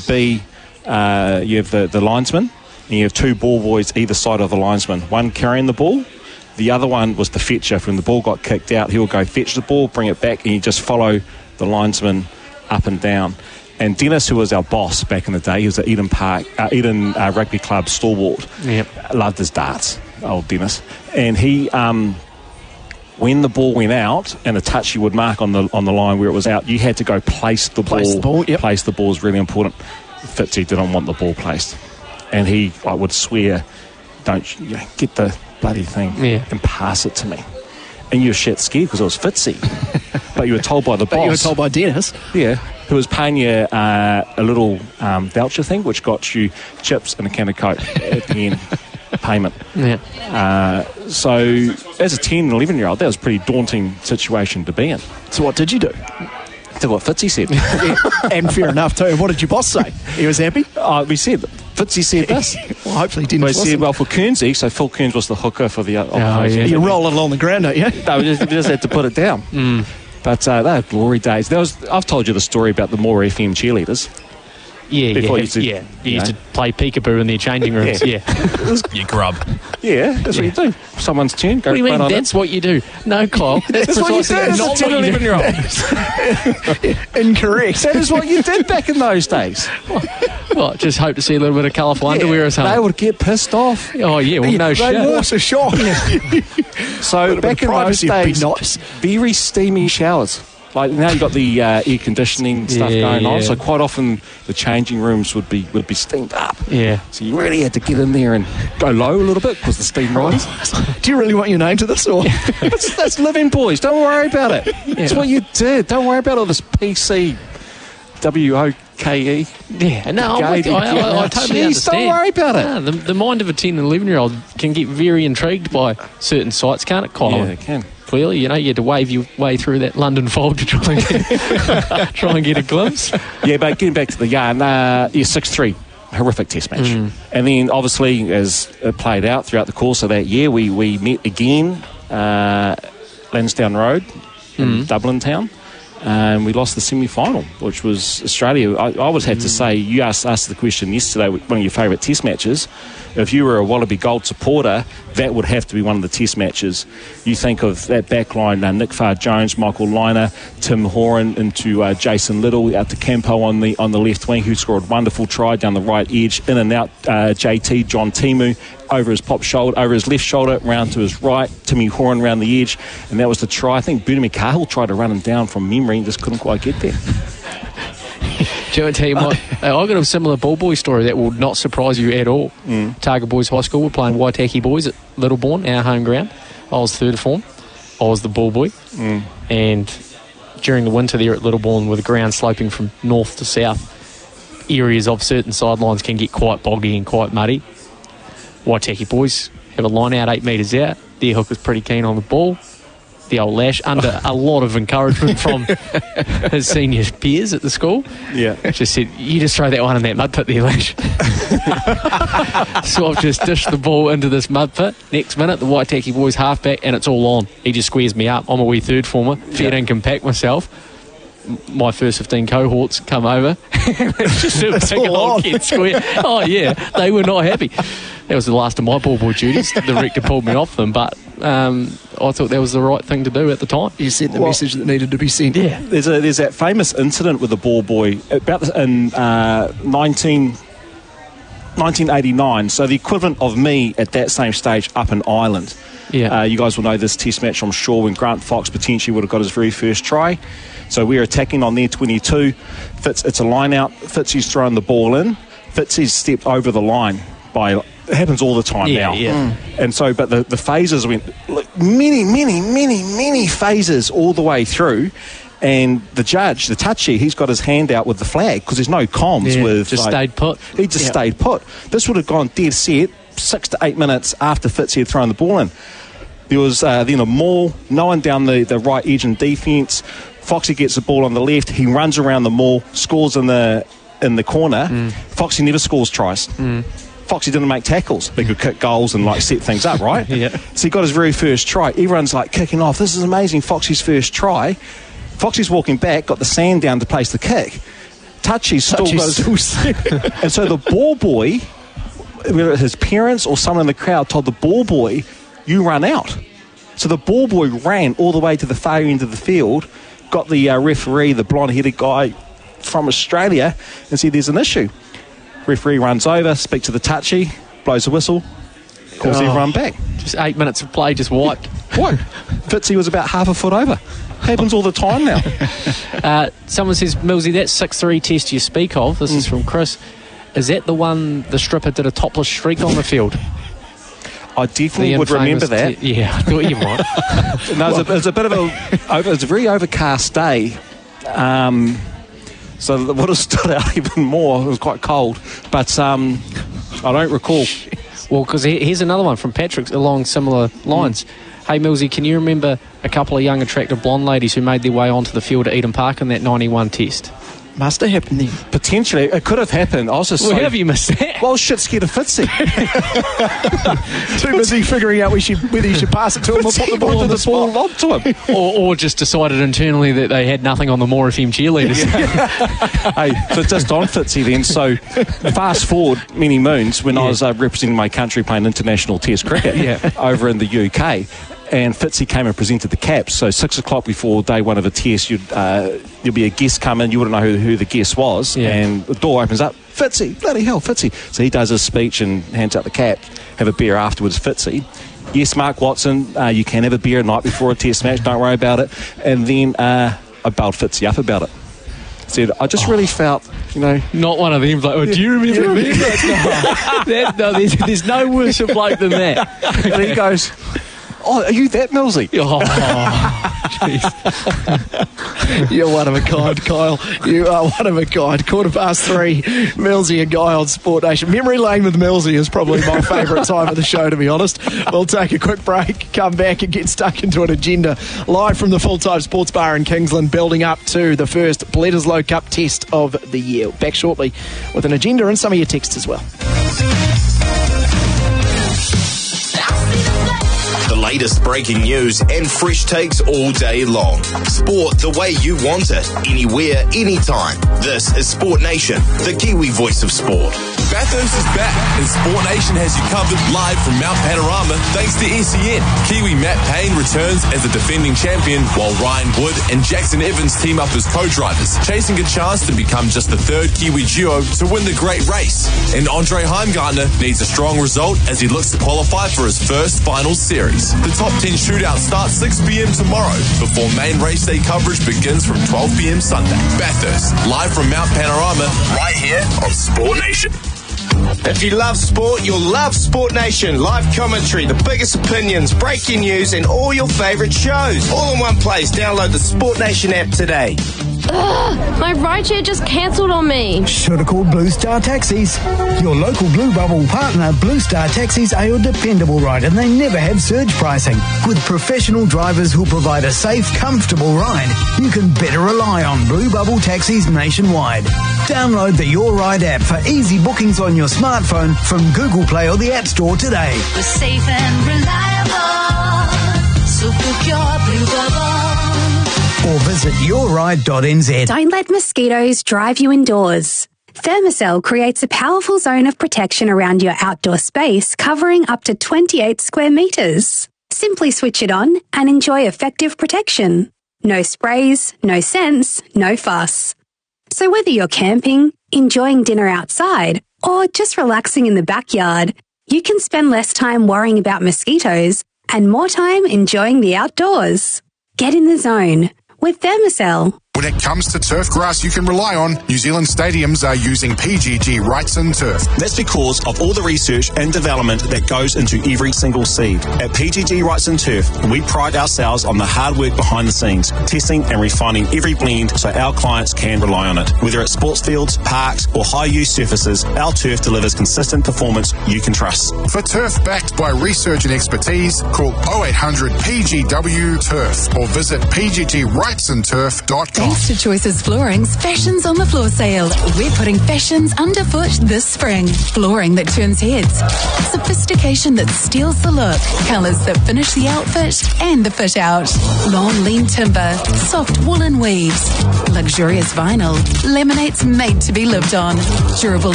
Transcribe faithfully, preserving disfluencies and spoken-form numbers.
be, uh, you have the, the linesman, and you have two ball boys either side of the linesman. One carrying the ball, the other one was the fetcher. When the ball got kicked out, he'll go fetch the ball, bring it back, and you just follow the linesman up and down. And Dennis, who was our boss back in the day, he was at Eden Park, uh, Eden uh, Rugby Club stalwart. Yep. Loved his darts, old Dennis. And he, um, when the ball went out and the touchy would mark on the on the line where it was out, you had to go place the place ball. The ball yep. Place the ball is really important. Fitzy didn't want the ball placed, and he I would swear, "Don't you know, get the bloody thing yeah. and pass it to me." And you were shit scared because it was Fitzy, but you were told by the but boss. You were told by Dennis, yeah, who was paying you uh, a little um, voucher thing, which got you chips and a can of Coke at the end. Payment. Yeah. Uh, so, as a ten and eleven year old, that was a pretty daunting situation to be in. So, what did you do? Did what Fitzy said. Yeah, and fair enough, too. What did your boss say? He was happy? Uh, we said, Fitzy said this. Well, hopefully he didn't. We said, well, for Kearnsey, so Phil Kearns was the hooker for the. Uh, oh, yeah. You roll it along the ground, don't you? No, we just, we just had to put it down. Mm. But uh, they were glory days. That was, I've told you the story about the Moore F M cheerleaders. Yeah, Before yeah, you used to, yeah. You, you used know. to play peekaboo in their changing rooms. yeah, yeah. You grub. Yeah, that's yeah. what you do. Someone's turn. Go what do you mean? on That's it. what you do. No, Kyle. That's, That's what you precisely did as a not ten, what you eleven do. year old. Incorrect. That is what you did back in those days. Well, just hope to see a little bit of colourful underwear or something. They would get pissed off. Oh yeah, well, no they shit. wore a shock. So back in those privacy would be days, nice. very steamy showers. Like now you've got the uh, air conditioning stuff Yeah, going on, yeah. so quite often the changing rooms would be would be steamed up. Yeah. So you really had to get in there and go low a little bit because the steam rises. Do you really want your name to this? Or that's, that's living, boys. Don't worry about it. That's what you did. Don't worry about all this P C, W O K E. Yeah, no, I'm with Gay, you. I, I, I yeah. totally Jeez, understand. don't worry about it. No, the, the mind of a ten and eleven year old can get very intrigued by certain sites, can't it, Kyle? Yeah, it can. Clearly, you know, you had to wave your way through that London fog to try and get, try and get a glimpse. Yeah, but getting back to the yarn, uh, yeah, six three, horrific test match. Mm. And then, obviously, as it played out throughout the course of that year, we, we met again, uh, Lansdowne Road in Mm. Dublin town, and we lost the semi-final, which was Australia. I, I always have mm. to say, you asked us the question yesterday, one of your favourite test matches. If you were a Wallaby Gold supporter, that would have to be one of the test matches. You think of that backline, uh, Nick Farr-Jones, Michael Liner, Tim Horan into uh, Jason Little, out to Campo on the on the left wing, who scored a wonderful try down the right edge, in and out uh, J T, John Timu, over his pop shoulder, over his left shoulder, round to his right, Timmy Horan round the edge, and that was the try. I think Budimi Cahill tried to run him down from memory and just couldn't quite get there. Do you want to tell you what? uh, I've got a similar ball boy story that will not surprise you at all. Mm. Target Boys High School, we're playing Waitaki Boys at Littlebourne, our home ground. I was third form. I was the ball boy. Mm. And during the winter there at Littlebourne, with the ground sloping from north to south, areas of certain sidelines can get quite boggy and quite muddy. Waitaki Boys have a line out eight metres out. Their hooker's pretty keen on the ball. The old Lash, under a lot of encouragement from his senior peers at the school, Yeah. just said, you just throw that one in that mud pit there, Lash. So I've just dished the ball into this mud pit. Next minute, the Waitaki Boys halfback, and it's all on. He just squares me up. I'm a wee third former, fair Yeah. income pack myself. My first fifteen cohorts come over. It's just a It's big all old on. kid square. Oh, yeah, they were not happy. That was the last of my ball boy duties. The rector pulled me off them, but um, I thought that was the right thing to do at the time. you sent the Well- message that needed to be sent. Yeah. There's a there's that famous incident with the ball boy about the, in uh, nineteen, nineteen eighty-nine. So the equivalent of me at that same stage up in Ireland. Yeah. Uh, you guys will know this test match, I'm sure, when Grant Fox potentially would have got his very first try. So we're attacking on their twenty-two. Fitz, it's a line out. Fitzy's throwing the ball in. Fitzy's stepped over the line by. It happens all the time Yeah, now. yeah. Mm. And so, but the, the phases went like, many, many, many, many phases all the way through. And the judge, the touchy, he's got his hand out with the flag because there's no comms Yeah, with. just like, stayed put. He just Yeah. stayed put. This would have gone dead set six to eight minutes after Fitzy had thrown the ball in. There was uh, then a maul, no one down the, the right edge in defence. Foxy gets the ball on the left. He runs around the maul, scores in the in the corner. Mm. Foxy never scores tries. Mm. Foxy didn't make tackles. He could kick goals and like set things up, right? Yeah. So he got his very first try. Everyone's like kicking off. This is amazing. Foxy's first try. Foxy's walking back, got the sand down to place the kick. Touchy still Touchy's goes. still- And so the ball boy, whether his parents or someone in the crowd told the ball boy, you run out. So the ball boy ran all the way to the far end of the field, got the uh, referee, the blonde-headed guy from Australia, and said there's an issue. Referee runs over, speaks to the touchy, blows a whistle, calls Oh. everyone back. Just eight minutes of play just wiped. What? Fitzy was about half a foot over. Happens all the time now. Uh, someone says, Millsy, that six three test you speak of, this Mm. is from Chris, is that the one the stripper did a topless streak on the field? I definitely The would remember infamous that. te- yeah, I thought you might. No, it was, a, it was a bit of a, over, it was a very overcast day. Um, so that would have stood out even more. It was quite cold. But um, I don't recall. Well, because here's another one from Patrick along similar lines. Hey, Millsy, can you remember a couple of young, attractive blonde ladies who made their way onto the field at Eden Park in that ninety-one test? Must have happened then. Potentially, it could have happened. I was just Well, so, how have you missed that? well, shit scared of Fitzy. Too busy figuring out we should, whether you should pass it to him or put the ball on the spot. ball to him. or, or just decided internally that they had nothing on the More F M cheerleaders. Hey, so just on Fitzy then. So fast forward many moons when I Yeah. was uh, representing my country playing international Test cricket Yeah. over in the U K. And Fitzy came and presented the caps. So six o'clock before day one of a test, you'd uh, there'd be a guest come in. You wouldn't know who, who the guest was, Yeah. and the door opens up. Fitzy, bloody hell, Fitzy. So he does his speech and hands out the cap. Have a beer afterwards, Fitzy. Yes, Mark Watson, uh, you can have a beer a night before a test match. Don't worry about it. And then uh, I bailed Fitzy up about it. Said I just really felt, you know. Not one of them. Like, oh, do you remember me? that, no, there's, there's no worse a bloke than that. And he goes, "Oh, are you that Millsy?" Oh, You're one of a kind, Kyle. You are one of a kind. Quarter past three, Millsy and Guy on Sport Nation. Memory lane with Millsy is probably my favourite time of the show, to be honest. We'll take a quick break, come back and get stuck into an agenda. Live from the Full-Time Sports Bar in Kingsland, building up to the first Bledisloe Cup test of the year. Back shortly with an agenda and some of your texts as well. The latest breaking news and fresh takes all day long. Sport the way you want it, anywhere, anytime. This is Sport Nation, the Kiwi voice of sport. Bathurst is back, and Sport Nation has you covered live from Mount Panorama thanks to S E N. Kiwi Matt Payne returns as the defending champion, while Ryan Wood and Jackson Evans team up as co-drivers, chasing a chance to become just the third Kiwi duo to win the great race. And Andre Heimgartner needs a strong result as he looks to qualify for his first finals series. The top ten shootout starts six p.m. tomorrow before main race day coverage begins from twelve p.m. Sunday. Bathurst, live from Mount Panorama, right here on Sport Nation. If you love sport, you'll love Sport Nation. Live commentary, the biggest opinions, breaking news, and all your favourite shows. All in one place. Download the Sport Nation app today. Ugh, my rideshare just cancelled on me. Should have called Blue Star Taxis. Your local Blue Bubble partner, Blue Star Taxis, are your dependable ride, and they never have surge pricing. With professional drivers who'll provide a safe, comfortable ride, you can better rely on Blue Bubble Taxis nationwide. Download the Your Ride app for easy bookings on your smartphone from Google Play or the App Store today. We're safe and reliable, so book your Blue Bubble. Or visit your ride dot n z. Don't let mosquitoes drive you indoors. Thermacell creates a powerful zone of protection around your outdoor space, covering up to twenty-eight square metres. Simply switch it on and enjoy effective protection. No sprays, no scents, no fuss. So whether you're camping, enjoying dinner outside, or just relaxing in the backyard, you can spend less time worrying about mosquitoes and more time enjoying the outdoors. Get in the zone with Thermacell. When it comes to turf grass you can rely on, New Zealand stadiums are using P G G Wrightson Turf. That's because of all the research and development that goes into every single seed. At P G G Wrightson Turf, we pride ourselves on the hard work behind the scenes, testing and refining every blend so our clients can rely on it. Whether it's sports fields, parks or high-use surfaces, our turf delivers consistent performance you can trust. For turf backed by research and expertise, call oh eight hundred P G W Turf or visit p g g wrightson turf dot com. Thanks to Choices Flooring's Fashions on the Floor sale. We're putting fashions underfoot this spring. Flooring that turns heads. Sophistication that steals the look. Colours that finish the outfit and the fit out. Long lean timber. Soft woolen weaves. Luxurious vinyl. Laminates made to be lived on. Durable